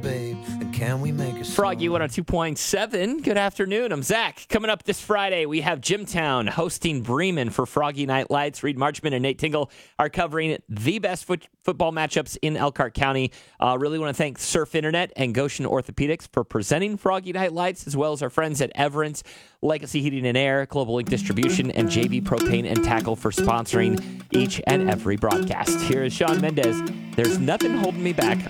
babe, and can we make a Froggy 102.7. Good afternoon. I'm Zach. Coming up this Friday, we have Jimtown hosting Bremen for Froggy Night Lights. Reed Marchman and Nate Tingle are covering the best football matchups in Elkhart County. Really want to thank Surf Internet and Goshen Orthopedics for presenting Froggy Night Lights, as well as our friends at Everence, Legacy Heating and Air, Global Link Distribution, and JB Propane and Tackle for sponsoring each and every broadcast. Here is Sean Mendez. There's nothing holding me back